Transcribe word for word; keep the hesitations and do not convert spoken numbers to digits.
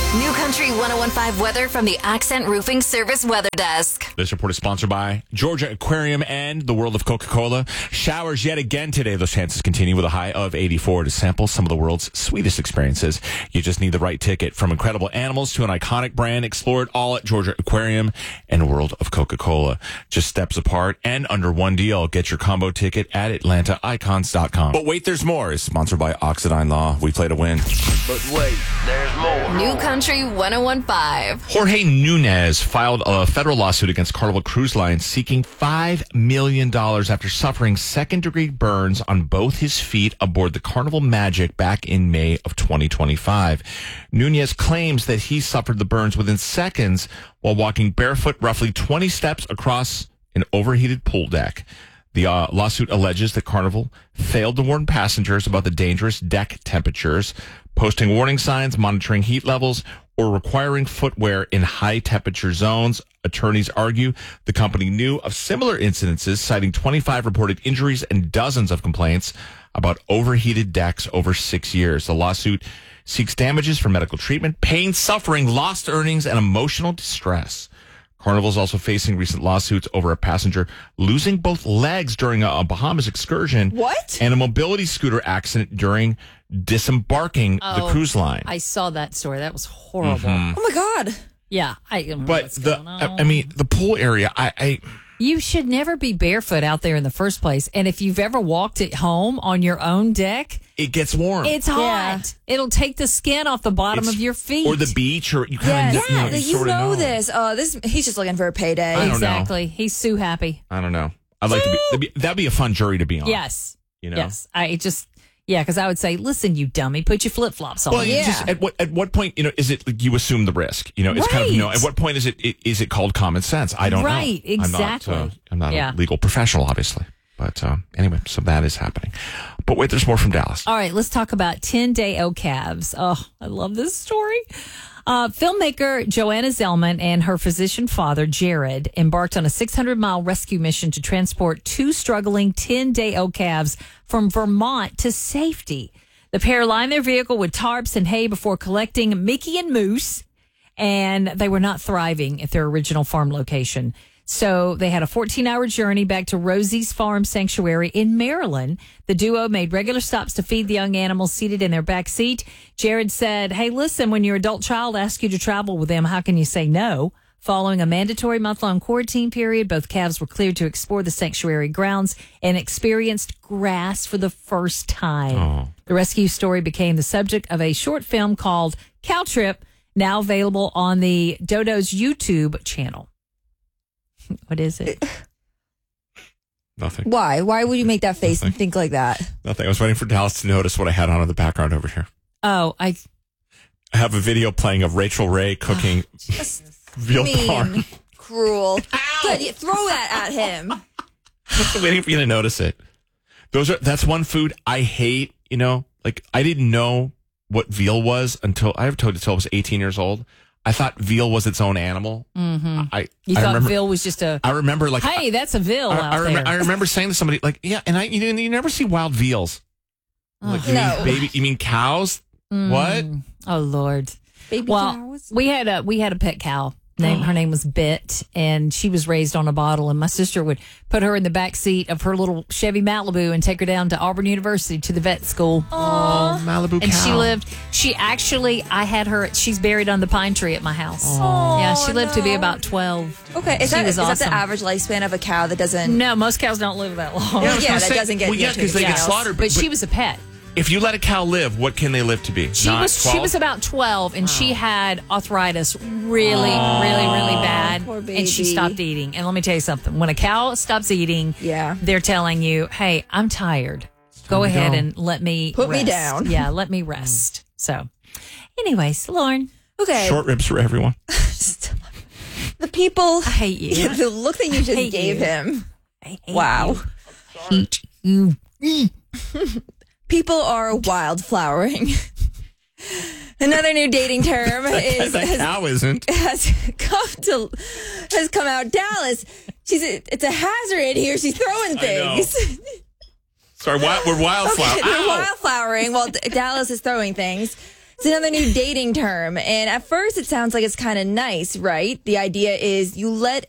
New Country one oh one point five weather from the Accent Roofing Service Weather Desk. This report is sponsored by Georgia Aquarium and the World of Coca-Cola. Showers yet again today. Those chances continue with a high of eighty-four to sample some of the world's sweetest experiences. You just need the right ticket. From incredible animals to an iconic brand, explore it all at Georgia Aquarium and World of Coca-Cola. Just steps apart and under one deal. Get your combo ticket at Atlanta Icons dot com. But wait, there's more. Is sponsored by Oxidine Law. We play to win. But wait, there's more. New Country one oh one point five. Jorge Nunez filed a federal lawsuit against Carnival Cruise Line seeking five million dollars after suffering second-degree burns on both his feet aboard the Carnival Magic back in May of twenty twenty-five. Nunez claims that he suffered the burns within seconds while walking barefoot roughly twenty steps across an overheated pool deck. The uh, lawsuit alleges that Carnival failed to warn passengers about the dangerous deck temperatures, posting warning signs, monitoring heat levels, or requiring footwear in high-temperature zones. Attorneys argue the company knew of similar incidences, citing twenty-five reported injuries and dozens of complaints about overheated decks over six years. The lawsuit seeks damages for medical treatment, pain, suffering, lost earnings, and emotional distress. Carnival is also facing recent lawsuits over a passenger losing both legs during a, a Bahamas excursion. What? And a mobility scooter accident during disembarking Oh, the cruise line. I saw that story. That was horrible. Mm-hmm. Oh my God. Yeah. I, don't know But what's the, going I, on. I mean, the pool area, I, I, You should never be barefoot out there in the first place. And if you've ever walked at home on your own deck, it gets warm. it's hot. Yeah. It'll take the skin off the bottom It's- of your feet. Or the beach, or you kind Yes. of Yeah, know, you, sort of know, know this. Uh, this. He's just looking for a payday. I don't know. Exactly. He's so happy. I don't know. I'd like to be that'd, be that'd be a fun jury to be on. Yes. You know? Yes. I just, yeah, because I would say, listen, you dummy, put your flip flops on. Well, you Yeah. just at what at what point, you know, is it like you assume the risk? You know, it's kind of, you know, Right. at what point is it, it is it called common sense? I don't Right, know. exactly. I'm not, uh, I'm not Yeah. a legal professional, obviously. But um, anyway, so that is happening. But wait, there's more from Dallas. All right, let's talk about ten-day-old calves. Oh, I love this story. Uh, filmmaker Joanna Zellman and her physician father, Jared, embarked on a six hundred mile rescue mission to transport two struggling ten-day-old calves from Vermont to safety. The pair lined their vehicle with tarps and hay before collecting Mickey and Moose, and they were not thriving at their original farm location. So they had a fourteen-hour journey back to Rosie's Farm Sanctuary in Maryland. The duo made regular stops to feed the young animals seated in their back seat. Jared said, hey, listen, when your adult child asks you to travel with them, how can you say no? Following a mandatory month-long quarantine period, both calves were cleared to explore the sanctuary grounds and experienced grass for the first time. Oh. The rescue story became the subject of a short film called Cow Trip, now available on the Dodo's YouTube channel. What is it? Nothing. Why? Why would you make that face and Nothing. think like that? Nothing. I was waiting for Dallas to notice what I had on in the background over here. Oh, I I have a video playing of Rachel Ray cooking veal parm. Mean, cruel. Good, you throw that at him. I'm waiting for you to notice it. Those are that's one food I hate. You know, like I didn't know what veal was until I have told until I was eighteen years old. I thought veal was its own animal. Mm-hmm. I you I thought remember, Bill was just a I remember like hey, that's a veal I, out I, rem- there. I remember saying to somebody like, yeah, and I you, know, you never see wild veals. Like, you No. mean baby? You mean cows? What? Oh Lord. Baby Well, cows. we had a we had a pet cow. Name her name was Bit, and she was raised on a bottle. And my sister would put her in the back seat of her little Chevy Malibu and take her down to Auburn University to the vet school. Oh, Malibu And cow. she lived. She actually, I had her. She's buried on the pine tree at my house. Oh, yeah, she lived to be no. about twelve. Okay, is She that was is that awesome. the average lifespan of a cow that doesn't? No, most cows don't live that long. Yeah, I was Yeah, gonna that say, doesn't get well, yeah, you to because they get cows. slaughtered. But she was a pet. If you let a cow live, what can they live to be? She Not was she twelve? was about twelve, and she had arthritis really, really, really bad, poor and she baby. stopped eating. And let me tell you something: when a cow stops eating, Yeah. they're telling you, "Hey, I'm tired. Go to ahead go. and let me Put me rest." down. Yeah, let me rest. So, anyways, Lauren, Okay. Short ribs for everyone. The people. I hate you. The look that you just hate gave you. him. I hate Wow. you. Hate you. People are wildflowering. Another new dating term is that has, cow isn't. has come to has come out. Dallas, she's a, it's a hazard in here. She's throwing I know. things. Sorry, wild, we're wildflower. Okay, they're Ow! wildflowering while D- Dallas is throwing things. It's another new dating term. And at first, it sounds like it's kind of nice, right? The idea is you let